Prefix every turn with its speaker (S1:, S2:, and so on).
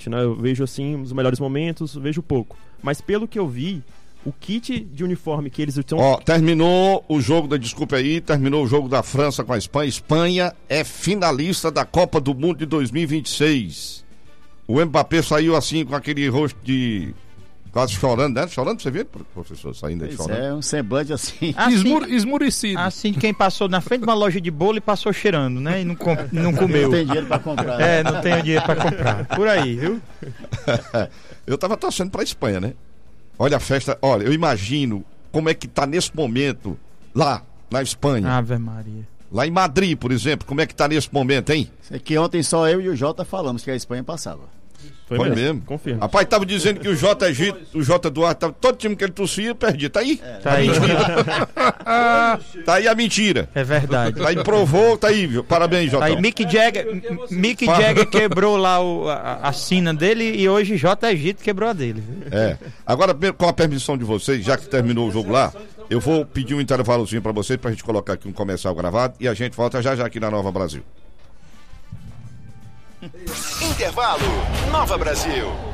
S1: realmente, né? Eu vejo assim os melhores momentos, vejo pouco. Mas pelo que eu vi, o kit de uniforme que eles estão...
S2: terminou o jogo terminou o jogo da França com a Espanha. Espanha é finalista da Copa do Mundo de 2026. O Mbappé saiu assim com aquele rosto de... quase chorando, né? Chorando, você vê, professor, saindo aí chorando.
S3: É, um semblante assim.
S4: Esmurecido. Assim, quem passou na frente de uma loja de bolo e passou cheirando, né? E não comeu.
S3: Não tem dinheiro pra comprar. Né?
S4: Não tenho dinheiro pra comprar. Por aí, viu?
S2: Eu tava torcendo pra Espanha, né? Olha a festa, olha, eu imagino como é que tá nesse momento lá, na Espanha.
S4: Ave Maria.
S2: Lá em Madrid, por exemplo, como é que tá nesse momento, hein?
S3: Isso aqui ontem só eu e o Jota falamos que a Espanha passava.
S2: Foi mesmo?
S1: Confirmo.
S2: Rapaz, tava dizendo que o Jota Duarte, todo time que ele tossia, perdia. Tá aí?
S4: Tá aí.
S2: Tá aí a mentira.
S4: É verdade.
S2: Tá aí, provou, tá aí, viu? Parabéns, Jota.
S4: Aí Mick Jagger quebrou lá a sina dele e hoje J. Egito quebrou a dele. Viu?
S2: Agora, com a permissão de vocês, já que terminou o jogo lá, eu vou pedir um intervalozinho pra vocês, pra gente colocar aqui um comercial gravado e a gente volta já aqui na Nova Brasil.
S5: Intervalo Nova Brasil.